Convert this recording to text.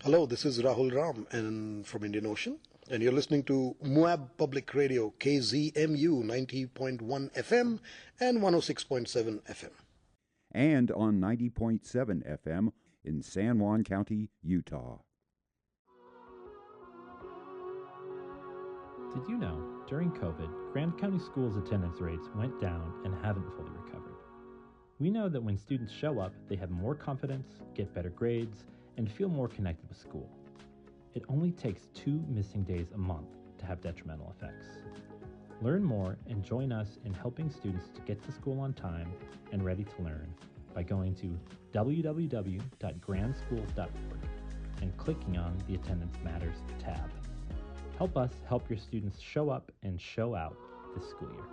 Hello, this is Rahul Ram and from Indian Ocean, and you're listening to Moab Public Radio, KZMU 90.1 FM and 106.7 FM. And on 90.7 FM in San Juan County, Utah. Did you know, during COVID, Grand County Schools attendance rates went down and haven't fully recovered? We know that when students show up, they have more confidence, get better grades, and feel more connected with school. It only takes 2 missing days a month to have detrimental effects. Learn more and join us in helping students to get to school on time and ready to learn by going to www.grandschools.org and clicking on the Attendance Matters tab. Help us help your students show up and show out this school year.